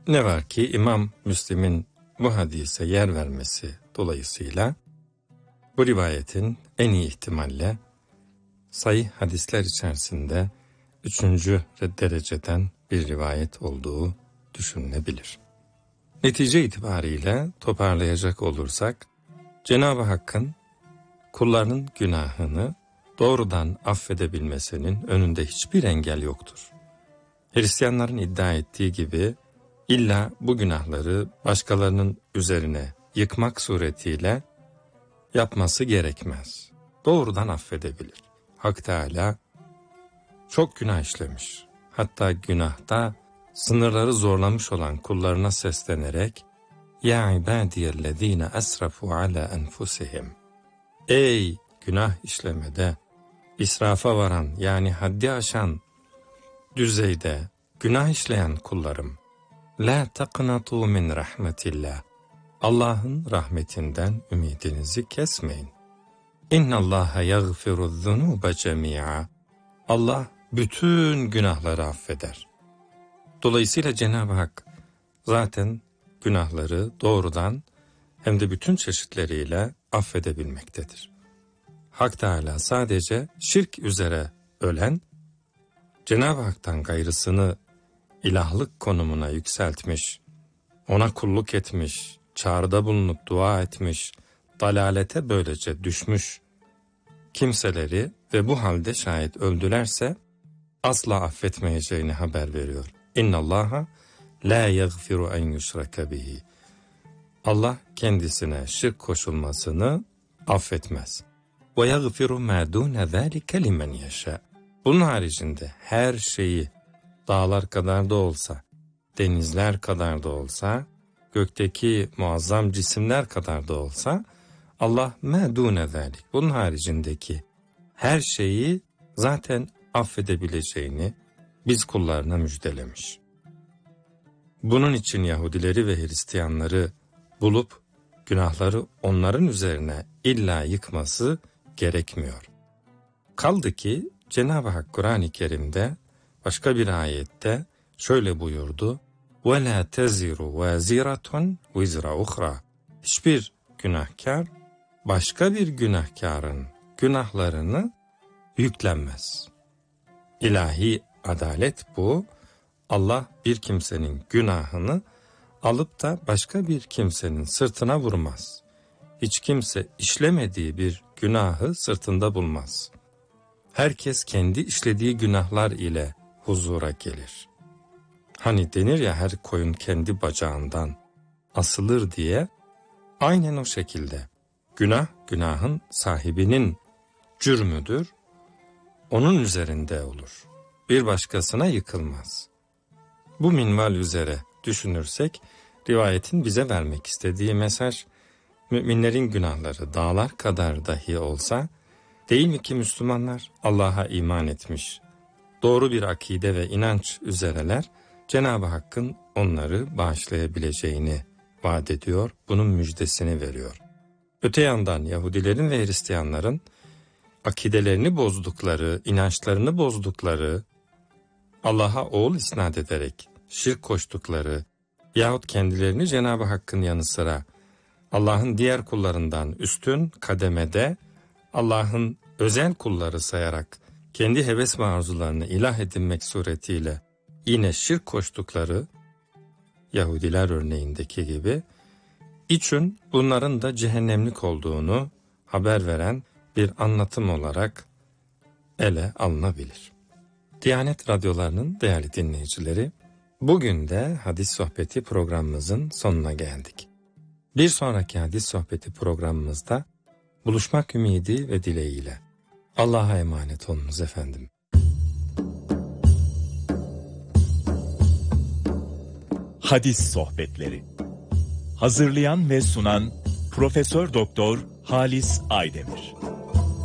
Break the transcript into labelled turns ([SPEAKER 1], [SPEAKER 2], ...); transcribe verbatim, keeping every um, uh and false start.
[SPEAKER 1] Ne var ki İmam Müslim'in bu hadise yer vermesi dolayısıyla bu rivayetin en iyi ihtimalle sahih hadisler içerisinde üçüncü dereceden bir rivayet olduğu düşünülebilir. Netice itibariyle toparlayacak olursak, Cenab-ı Hakk'ın kullarının günahını doğrudan affedebilmesinin önünde hiçbir engel yoktur. Hristiyanların iddia ettiği gibi illa bu günahları başkalarının üzerine yıkmak suretiyle yapması gerekmez. Doğrudan affedebilir. Hak Teâlâ çok günah işlemiş. Hatta günahta sınırları zorlamış olan kullarına seslenerek Ya ibadiyellezîne esrafu ala enfusihim. Ey günah işlemede israfa varan yani haddi aşan düzeyde günah işleyen kullarım. La taqnatu min rahmetillah. Allah'ın rahmetinden ümidinizi kesmeyin. İnnallâhe yagfiru'z-zunûbe cemî'a. Allah bütün günahları affeder. Dolayısıyla Cenab-ı Hak zaten günahları doğrudan hem de bütün çeşitleriyle affedebilmektedir. Hak Teâlâ sadece şirk üzere ölen, Cenab-ı Hak'tan gayrısını ilahlık konumuna yükseltmiş, ona kulluk etmiş, çağrıda bulunup dua etmiş, dalalete böylece düşmüş kimseleri ve bu halde şayet öldülerse asla affetmeyeceğini haber veriyor. İnnallâhe lâ yagfiru en yushrake bihi. Allah kendisine şirk koşulmasını affetmez. Ve yagfiru mâ dûne zâlike limen yeşâ. Bunun haricinde her şeyi dağlar kadar da olsa, denizler kadar da olsa, gökteki muazzam cisimler kadar da olsa, Allah mâ dûne zâlik. Bunun haricindeki her şeyi zaten affedebileceğini biz kullarına müjdelemiş. Bunun için Yahudileri ve Hristiyanları bulup günahları onların üzerine illa yıkması gerekmiyor. Kaldı ki Cenab-ı Hak Kur'an-ı Kerim'de başka bir ayette şöyle buyurdu. وَلَا تَزِرُ وَازِرَةٌ وِزْرَ اُخْرَى. Hiçbir günahkar başka bir günahkarın günahlarını yüklenmez. İlahi adalet bu. Allah bir kimsenin günahını alıp da başka bir kimsenin sırtına vurmaz. Hiç kimse işlemediği bir günahı sırtında bulmaz. Herkes kendi işlediği günahlar ile huzura gelir. Hani denir ya her koyun kendi bacağından asılır diye, aynen o şekilde günah günahın sahibinin cürmüdür, onun üzerinde olur. Bir başkasına yıkılmaz. Bu minval üzere düşünürsek, rivayetin bize vermek istediği mesaj, müminlerin günahları dağlar kadar dahi olsa, değil mi ki Müslümanlar Allah'a iman etmiş, doğru bir akide ve inanç üzereler, Cenab-ı Hakk'ın onları bağışlayabileceğini vaat ediyor, bunun müjdesini veriyor. Öte yandan Yahudilerin ve Hristiyanların akidelerini bozdukları, inançlarını bozdukları, Allah'a oğul isnat ederek şirk koştukları yahut kendilerini Cenab-ı Hakk'ın yanı sıra Allah'ın diğer kullarından üstün kademede Allah'ın özel kulları sayarak kendi heves ve arzularını ilah edinmek suretiyle yine şirk koştukları Yahudiler örneğindeki gibi için bunların da cehennemlik olduğunu haber veren bir anlatım olarak ele alınabilir. Diyanet Radyoları'nın değerli dinleyicileri, bugün de hadis sohbeti programımızın sonuna geldik. Bir sonraki hadis sohbeti programımızda buluşmak ümidi ve dileğiyle. Allah'a emanet olunuz efendim.
[SPEAKER 2] Hadis sohbetleri. Hazırlayan ve sunan Profesör Doktor Halis Aydemir.